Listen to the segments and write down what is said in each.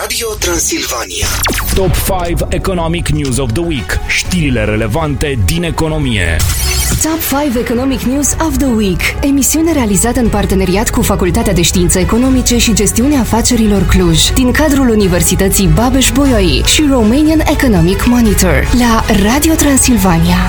Radio Transilvania. Top 5 Economic News of the Week. Știrile relevante din economie. Top 5 Economic News of the Week. Emisiune realizată în parteneriat cu Facultatea de Științe Economice și Gestiunea Afacerilor Cluj, din cadrul Universității Babeș-Bolyai și Romanian Economic Monitor, la Radio Transilvania.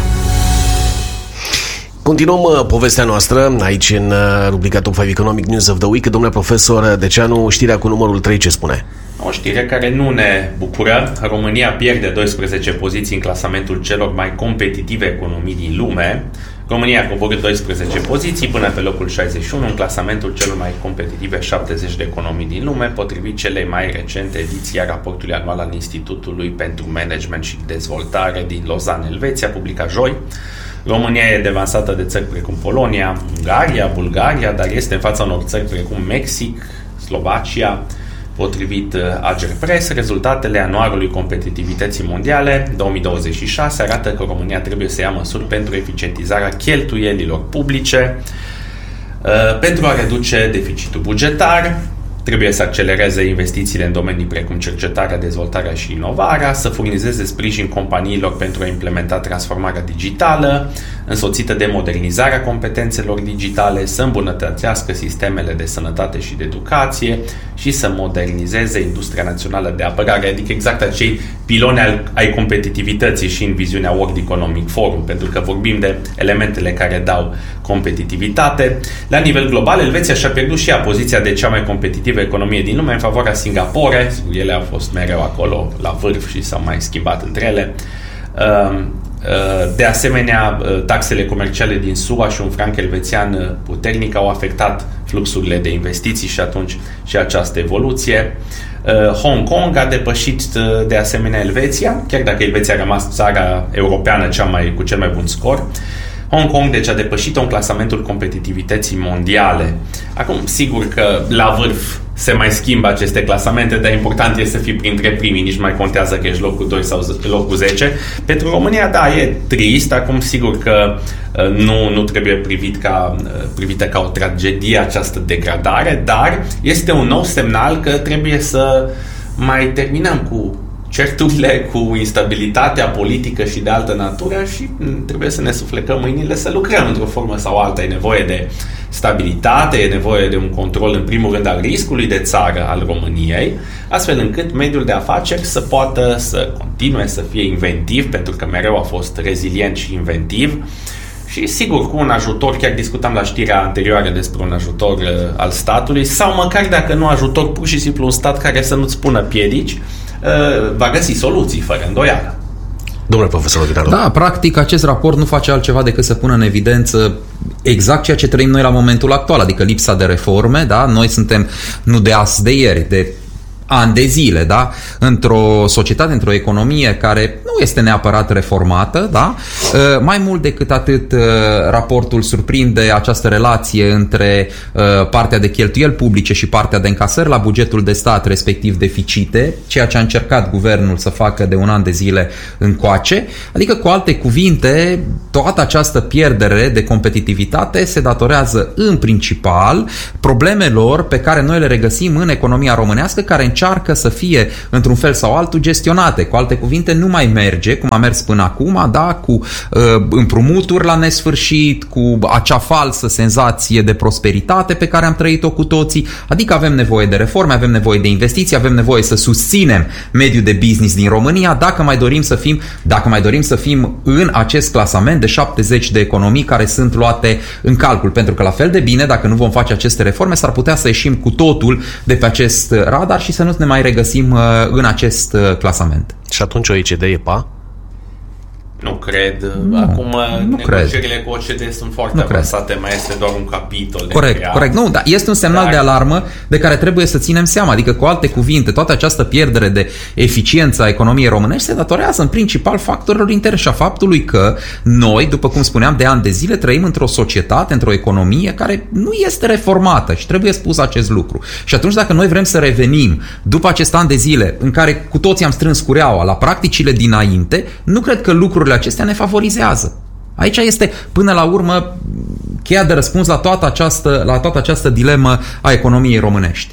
Continuăm povestea noastră aici în rubrica Top 5 Economic News of the Week. Domnule profesor Deceanu, știrea cu numărul 3 ce spune? O știre care nu ne bucură. România pierde 12 poziții în clasamentul celor mai competitive economii din lume. România a coborât 12 poziții până pe locul 61 în clasamentul celor mai competitive 70 de economii din lume, potrivit celei mai recente ediții a raportului anual al Institutului pentru Management și Dezvoltare din Lausanne, Elveția, publicat joi. România e devansată de țări precum Polonia, Ungaria, Bulgaria, dar este în fața unor țări precum Mexic, Slovacia. Potrivit Agerpres, rezultatele anualului competitivității mondiale 2026 arată că România trebuie să ia măsuri pentru eficientizarea cheltuielilor publice, pentru a reduce deficitul bugetar. Trebuie să accelereze investițiile în domenii precum cercetarea, dezvoltarea și inovarea, să furnizeze sprijin companiilor pentru a implementa transformarea digitală, însoțită de modernizarea competențelor digitale, să îmbunătățească sistemele de sănătate și de educație și să modernizeze industria națională de apărare, adică exact acei piloni ai competitivității și în viziunea World Economic Forum, pentru că vorbim de elementele care dau competitivitate. La nivel global, Elveția și-a pierdut și ea poziția de cea mai competitivă economie din lume în favoarea Singapore. Ele au fost mereu acolo la vârf și s-au mai schimbat între ele. De asemenea, taxele comerciale din SUA și un franc elvețian puternic au afectat fluxurile de investiții și atunci și această evoluție. Hong Kong a depășit de asemenea Elveția, chiar dacă Elveția a rămas țara europeană cu cel mai bun scor. Hong Kong deci a depășit-o în clasamentul competitivității mondiale. Acum, sigur că la vârf se mai schimbă aceste clasamente, dar important este să fii printre primii, nici mai contează că ești locul 2 sau locul 10. Pentru România, da, e trist. Acum, sigur că nu trebuie privită ca o tragedie această degradare, dar este un nou semnal că trebuie să mai terminăm cu certurile, cu instabilitatea politică și de altă natură și trebuie să ne suflecăm mâinile să lucrăm într-o formă sau alta. E nevoie de stabilitate, e nevoie de un control, în primul rând, al riscului de țară al României, astfel încât mediul de afaceri să poată să continue să fie inventiv, pentru că mereu a fost rezilient și inventiv. Și sigur, cu un ajutor, chiar discutam la știrea anterioară despre un ajutor al statului, sau măcar dacă nu ajutor, pur și simplu un stat care să nu-ți pună piedici, va găsi soluții, fără îndoială. Domnule profesor Deceanu. Da, practic acest raport nu face altceva decât să pună în evidență exact ceea ce trăim noi la momentul actual, adică lipsa de reforme, da? Noi suntem nu de azi, de ieri, de ani de zile, da? Într-o societate, într-o economie care nu este neapărat reformată, da? Mai mult decât atât, raportul surprinde această relație între partea de cheltuieli publice și partea de încasări la bugetul de stat, respectiv deficite, ceea ce a încercat guvernul să facă de un an de zile încoace, adică, cu alte cuvinte, toată această pierdere de competitivitate se datorează în principal problemelor pe care noi le regăsim în economia românească, care încearcă să fie într-un fel sau altul gestionate. Cu alte cuvinte, nu mai merge cum a mers până acum, da? Cu împrumuturi la nesfârșit, cu acea falsă senzație de prosperitate pe care am trăit-o cu toții. Adică avem nevoie de reforme, avem nevoie de investiții, avem nevoie să susținem mediul de business din România dacă mai dorim să fim în acest clasament de 70 de economii care sunt luate în calcul. Pentru că la fel de bine, dacă nu vom face aceste reforme, s-ar putea să ieșim cu totul de pe acest radar și să nu ne mai regăsim în acest clasament. Și atunci OECD e pa? Nu cred. Acum negocierile cu OCDE sunt foarte avansate, mai este doar un capitol. Corect. Nu, dar este un semnal de alarmă de care trebuie să ținem seama. Adică, cu alte cuvinte, toată această pierdere de eficiență a economiei românești se datorează în principal factorilor interni și a faptului că noi, după cum spuneam, de ani de zile trăim într-o societate, într-o economie care nu este reformată și trebuie spus acest lucru. Și atunci, dacă noi vrem să revenim după acest an de zile în care cu toții am strâns cureaua la practicile dinainte, nu cred că lucrurile acestea ne favorizează. Aici este, până la urmă, cheia de răspuns la toată această dilemă a economiei românești.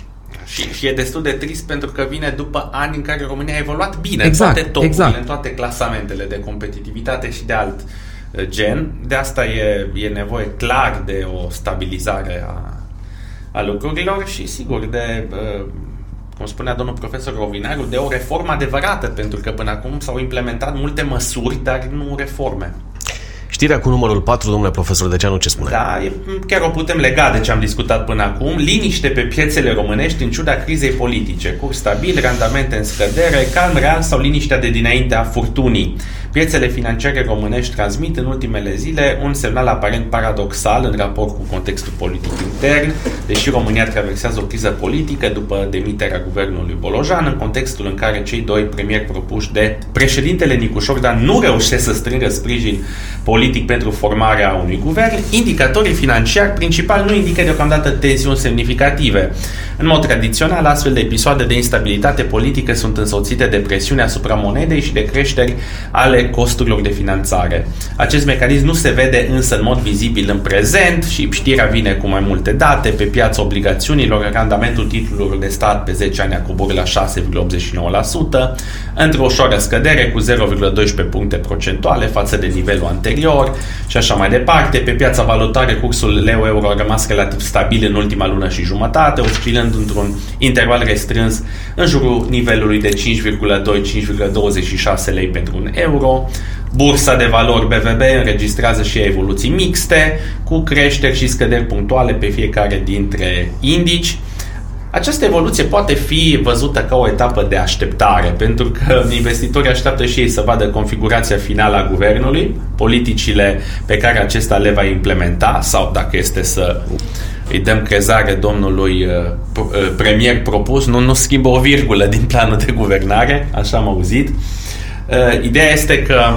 Și e destul de trist pentru că vine după ani în care România a evoluat bine, exact, în toate topurile, exact. în toate clasamentele de competitivitate și de alt gen. De asta e nevoie clar de o stabilizare a lucrurilor și sigur de, cum spunea domnul profesor Rovinaru, de o reformă adevărată, pentru că până acum s-au implementat multe măsuri, dar nu reforme. Știrea cu numărul 4, domnule profesor Deceanu, ce spune? Da, chiar o putem lega de ce am discutat până acum. Liniște pe piețele românești în ciuda crizei politice. Curs stabil, randamente în scădere, calm real sau liniștea de dinainte a furtunii. Piețele financiare românești transmit în ultimele zile un semnal aparent paradoxal în raport cu contextul politic intern, deși România traversează o criză politică după demiterea guvernului Bolojan, în contextul în care cei doi premieri propuși de președintele Nicu Dan nu reușesc să strângă sprijin politic pentru formarea unui guvern, indicatorii financiari principali nu indică deocamdată tensiuni semnificative. În mod tradițional, astfel de episoade de instabilitate politică sunt însoțite de presiune asupra monedei și de creșteri ale costurilor de finanțare. Acest mecanism nu se vede însă în mod vizibil în prezent și știrea vine cu mai multe date. Pe piața obligațiunilor, randamentul titlurilor de stat pe 10 ani a coborât la 6,89%, într-o ușoară scădere cu 0,12 puncte procentuale față de nivelul anterior și așa mai departe. Pe piața valutară, cursul leu-euro a rămas relativ stabil în ultima lună și jumătate, oscilând într-un interval restrâns în jurul nivelului de 5,2-5,26 lei pentru un euro. Bursa de valori BVB înregistrează și evoluții mixte, cu creșteri și scăderi punctuale pe fiecare dintre indici. Această evoluție poate fi văzută ca o etapă de așteptare, pentru că investitorii așteaptă și ei să vadă configurația finală a guvernului, politicile pe care acesta le va implementa, sau dacă este să îi dăm crezare domnului premier propus, nu schimbă o virgulă din planul de guvernare, așa am auzit. Ideea este că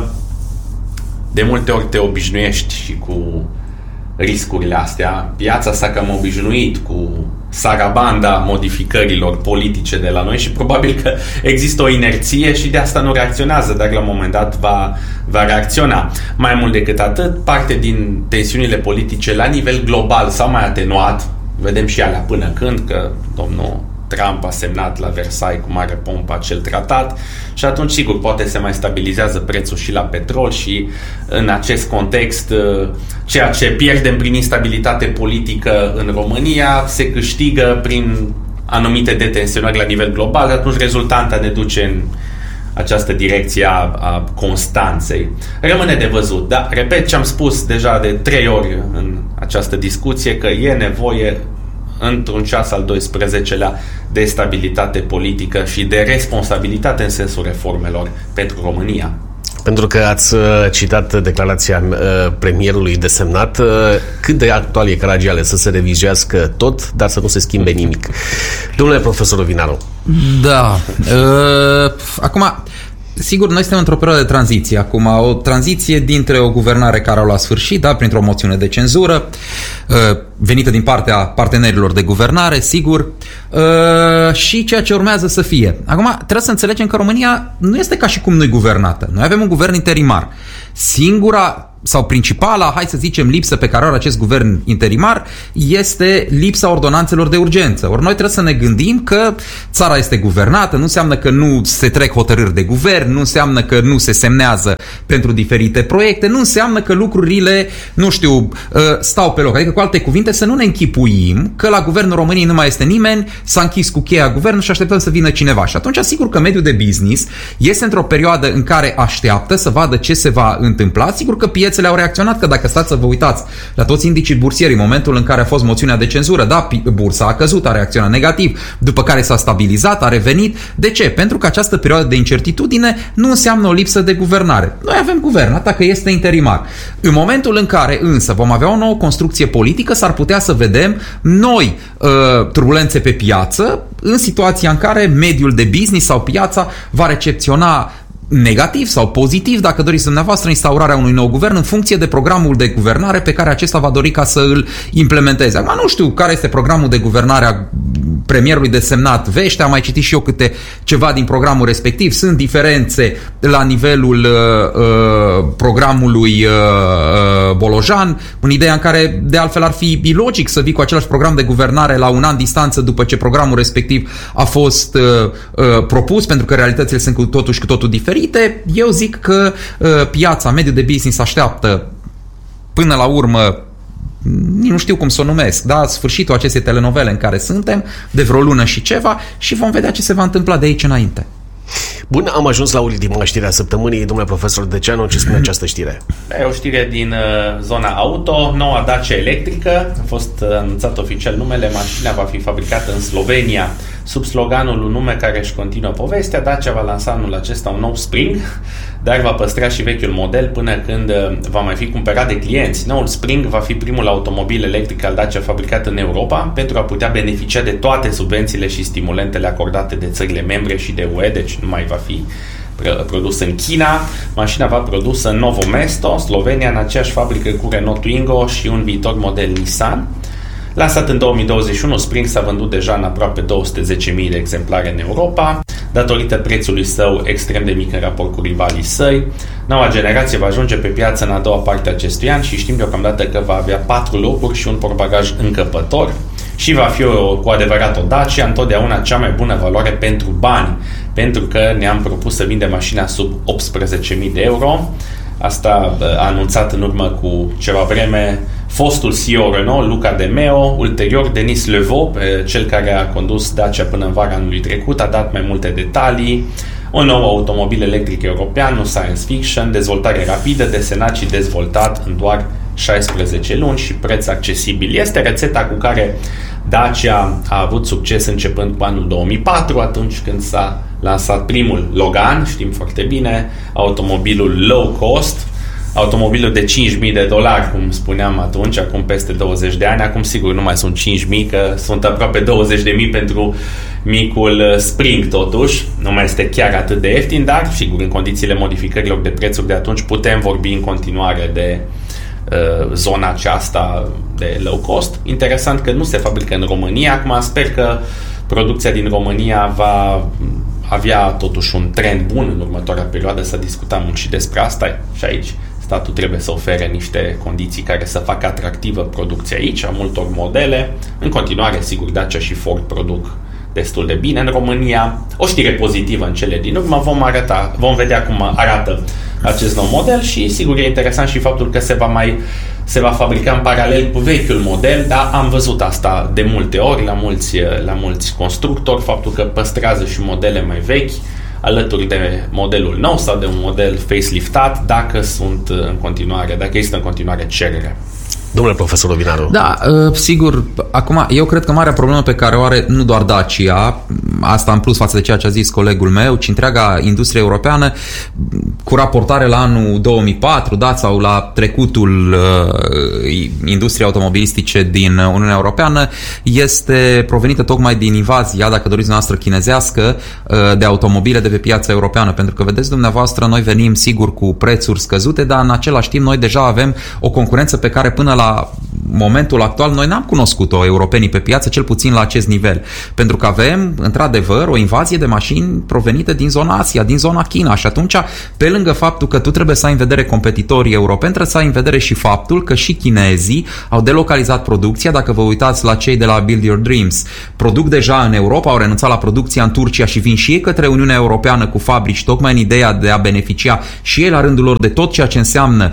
de multe ori te obișnuiești și cu riscurile astea. Piața s-a cam obișnuit cu sarabanda modificărilor politice de la noi și probabil că există o inerție și de asta nu reacționează, dar la un moment dat va reacționa. Mai mult decât atât, parte din tensiunile politice la nivel global s-au mai atenuat, vedem și alea până când, că domnul Trump a semnat la Versailles cu mare pompă acel tratat și atunci, sigur, poate se mai stabilizează prețul și la petrol și în acest context ceea ce pierdem prin instabilitate politică în România se câștigă prin anumite detensionări la nivel global, atunci rezultanta ne duce în această direcție a constanței. Rămâne de văzut, dar repet ce am spus deja de 3 ori în această discuție, că e nevoie într-un ceas al 12-lea de stabilitate politică și de responsabilitate în sensul reformelor pentru România. Pentru că ați citat declarația premierului desemnat, cât de actual e Caragiale să se revizuiască tot, dar să nu se schimbe nimic. Domnule profesor Rovinaru. Da. Acum, sigur, noi suntem într-o perioadă de tranziție. Acum, o tranziție dintre o guvernare care a luat sfârșit, da, printr-o moțiune de cenzură, venită din partea partenerilor de guvernare, sigur, și ceea ce urmează să fie. Acum, trebuie să înțelegem că România nu este ca și cum nu-i guvernată. Noi avem un guvern interimar. Singura sau principala, hai să zicem, lipsă pe care are acest guvern interimar este lipsa ordonanțelor de urgență. Ori noi trebuie să ne gândim că țara este guvernată, nu înseamnă că nu se trec hotărâri de guvern, nu înseamnă că nu se semnează pentru diferite proiecte, nu înseamnă că lucrurile, nu știu, stau pe loc. Adică, cu alte cuvinte, să nu ne închipuim că la guvernul României nu mai este nimeni, s-a închis cu cheia guvernul și așteptăm să vină cineva. Și atunci, sigur că mediul de business este într-o perioadă în care așteaptă să vadă ce se va întâmpla. Sigur că piețele au reacționat, că dacă stați să vă uitați la toți indicii bursieri în momentul în care a fost moțiunea de cenzură, da, bursa a căzut, a reacționat negativ, după care s-a stabilizat, a revenit. De ce? Pentru că această perioadă de incertitudine nu înseamnă o lipsă de guvernare. Noi avem guvern, atât că este interimar. În momentul în care însă vom avea o nouă construcție politică, s-ar putea să vedem noi turbulențe pe piață, în situația în care mediul de business sau piața va recepționa negativ sau pozitiv, dacă doriți dumneavoastră, instaurarea unui nou guvern în funcție de programul de guvernare pe care acesta va dori ca să îl implementeze. Acum nu știu care este programul de guvernare a premierului desemnat vește, am mai citit și eu ceva din programul respectiv, sunt diferențe la nivelul programului Bolojan, în ideea în care de altfel ar fi ilogic să vii cu același program de guvernare la un an distanță după ce programul respectiv a fost propus, pentru că realitățile sunt cu totul diferite. Eu zic că piața, mediul de business așteaptă până la urmă, nu știu cum să o numesc, da, sfârșitul acestei telenovele în care suntem, de vreo lună și ceva, și vom vedea ce se va întâmpla de aici înainte. Bun, am ajuns la ultima știre a săptămânii. Domnule profesor Deceanu, ce spune această știre? E o știre din zona auto. Noua Dacia electrică, a fost anunțat oficial numele, mașina va fi fabricată în Slovenia sub sloganul, un nume care își continuă povestea. Dacia va lansa anul acesta un nou Spring, dar va păstra și vechiul model până când va mai fi cumpărat de clienți. Noul Spring va fi primul automobil electric al Dacia fabricat în Europa pentru a putea beneficia de toate subvențiile și stimulentele acordate de țările membre și de UE, deci nu mai va fi produs în China. Mașina va produsă în Novo Mesto, Slovenia, în aceeași fabrică cu Renault Twingo și un viitor model Nissan. Lansat în 2021, Spring s-a vândut deja în aproape 210.000 de exemplare în Europa, datorită prețului său extrem de mic în raport cu rivalii săi. Noua generație va ajunge pe piață în a doua parte a acestui an și știm deocamdată că va avea 4 locuri și un portbagaj încăpător și va fi cu adevărat o Dacia, întotdeauna cea mai bună valoare pentru bani, pentru că ne-am propus să vindem mașina sub 18.000 de euro. Asta a anunțat în urmă cu ceva vreme fostul CEO Renault, Luca De Meo. Ulterior, Denis Levaux, cel care a condus Dacia până în vara anului trecut, a dat mai multe detalii. Un nou automobil electric european, nu science fiction, dezvoltare rapidă, desenat și dezvoltat în doar 16 luni și preț accesibil. Este rețeta cu care Dacia a avut succes începând cu anul 2004, atunci când s-a lansat primul Logan, știm foarte bine, automobilul low cost, automobilul de $5.000, cum spuneam atunci, acum peste 20 de ani. Acum sigur nu mai sunt 5.000, că sunt aproape 20.000 pentru micul Spring, totuși nu mai este chiar atât de ieftin, dar sigur în condițiile modificărilor de prețuri de atunci putem vorbi în continuare de zona aceasta de low cost. Interesant că nu se fabrică în România. Acum sper că producția din România va avea totuși un trend bun în următoarea perioadă. Să discutăm mult și despre asta și aici statul trebuie să ofere niște condiții care să facă atractivă producția aici, a multor modele. În continuare, sigur, Dacia și Ford produc destul de bine în România. O știre pozitivă în cele din urmă, vom vedea cum arată acest nou model și sigur e interesant și faptul că se va fabrica în paralel cu vechiul model, dar am văzut asta de multe ori la mulți constructori, faptul că păstrează și modele mai vechi alături de modelul nou sau de un model faceliftat dacă există în continuare cerere. Domnule profesor Ovinaru. Da, sigur, acum eu cred că marea problemă pe care o are nu doar Dacia, asta în plus față de ceea ce a zis colegul meu, ci întreaga industrie europeană, cu raportare la anul 2004, da, sau la trecutul industriei automobilistice din Uniunea Europeană, este provenită tocmai din invazia, dacă doriți noastră, chinezească de automobile de pe piața europeană, pentru că vedeți dumneavoastră, noi venim sigur cu prețuri scăzute, dar în același timp noi deja avem o concurență pe care până la momentul actual noi n-am cunoscut-o europenii pe piață, cel puțin la acest nivel. Pentru că avem, într-adevăr, o invazie de mașini provenite din zona Asia, din zona China și atunci, pe lângă faptul că tu trebuie să ai în vedere competitorii europeni, trebuie să ai în vedere și faptul că și chinezii au delocalizat producția. Dacă vă uitați la cei de la Build Your Dreams, produc deja în Europa, au renunțat la producția în Turcia și vin și ei către Uniunea Europeană cu fabrici, tocmai în ideea de a beneficia și ei la rândul lor de tot ceea ce înseamnă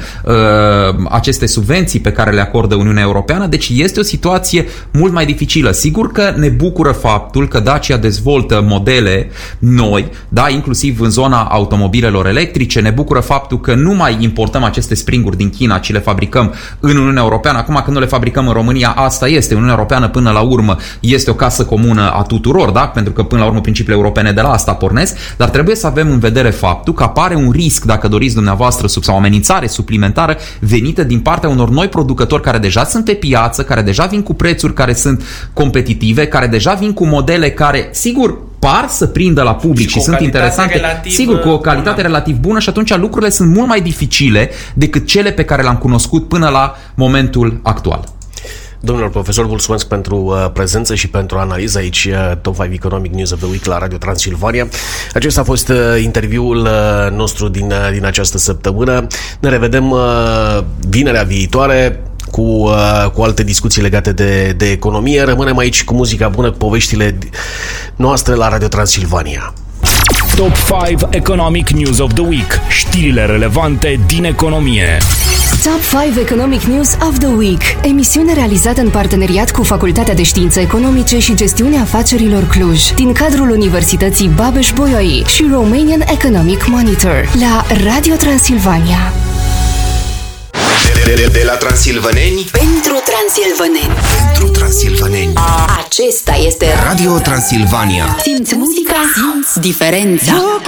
aceste subvenții pe care le acordă Uniunea Europeană, deci este o situație mult mai dificilă. Sigur că ne bucură faptul că Dacia dezvoltă modele noi, da, inclusiv în zona automobilelor electrice, ne bucură faptul că nu mai importăm aceste Springuri din China, ci le fabricăm în Uniunea Europeană. Acum când nu le fabricăm în România, asta este. Uniunea Europeană până la urmă este o casă comună a tuturor, da? Pentru că până la urmă principiile europene de la asta pornesc, dar trebuie să avem în vedere faptul că apare un risc, dacă doriți dumneavoastră, sau o amenințare suplimentară venită din partea unor noi producători care deja sunt pe piață, care deja vin cu prețuri care sunt competitive, care deja vin cu modele care, sigur, par să prindă la public și sunt interesante, sigur, cu o calitate relativ bună și atunci lucrurile sunt mult mai dificile decât cele pe care le-am cunoscut până la momentul actual. Domnilor profesor, mulțumesc pentru prezență și pentru analiză aici, Top 5 Economic News of the Week la Radio Transilvania. Acesta a fost interviul nostru din această săptămână. Ne revedem vinerea viitoare cu alte discuții legate de economie. Rămânem aici cu muzica bună, cu poveștile noastre la Radio Transilvania. Top 5 Economic News of the Week. Știrile relevante din economie. Top 5 Economic News of the Week. Emisiune realizată în parteneriat cu Facultatea de Științe Economice și Gestiunea Afacerilor Cluj, din cadrul Universității Babeș-Bolyai și Romanian Economic Monitor, la Radio Transilvania. De la transilvaneni pentru transilvaneni. Pentru transilvaneni. Acesta este Radio Transilvania. Simți muzica, simți diferența.